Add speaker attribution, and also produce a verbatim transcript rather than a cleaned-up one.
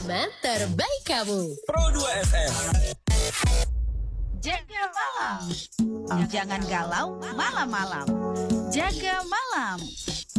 Speaker 1: teman terbaik kamu.
Speaker 2: Pro dua F M.
Speaker 3: Jaga malam. Jangan galau malam-malam. Jaga malam.